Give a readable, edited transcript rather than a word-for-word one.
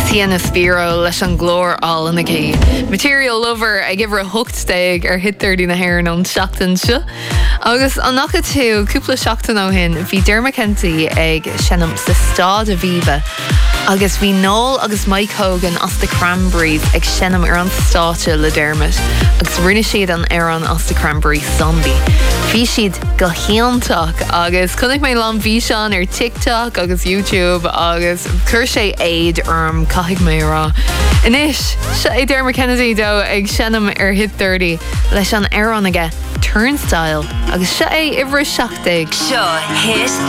Sienna Spiro leis an glór all in cí. Material Lover ag gibhar hochtsteig hit 30 na hairan an seachtain seo. Agus an nacha tú cúpla seachtain ó hin bhí Dermot Kennedy ag senam sa stád a bhíbe. Agus bhí Noel agus Mike Hogan as the Cranberries ag senam ar an státe le Dermot. Agus rinne siad an Aaron as the Cranberry zombie. Bhí siad go héantach agus chunig mé lan bhí seán ar TikTok agus YouTube agus chur sé éid caithig mé rá. Inis, se é Dermot Kennedy dó ag senam ar hit 30 leis an Aaron aige Turnstile agus se é ihre seachtaig. Seo hit